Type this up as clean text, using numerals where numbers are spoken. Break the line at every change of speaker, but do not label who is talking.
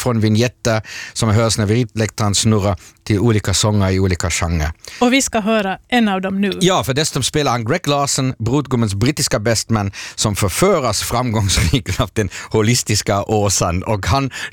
från vignetter som hörs när viritläktaren snurrar till olika sånger i olika genrer.
Och vi ska höra en av dem nu.
Ja, för dessutom spelar han Greg Larson, brudgummens brittiska bestman, som förföras framgångsrikt av den holistiska åsan, och han